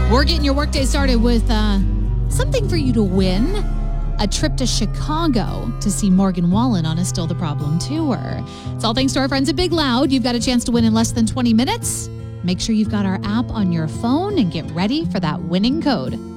We're getting your workday started with something for you to win. A trip to Chicago to see Morgan Wallen on a Still the Problem tour. It's all thanks to our friends at Big Loud. You've got a chance to win in less than 20 minutes. Make sure you've got our app on your phone and get ready for that winning code.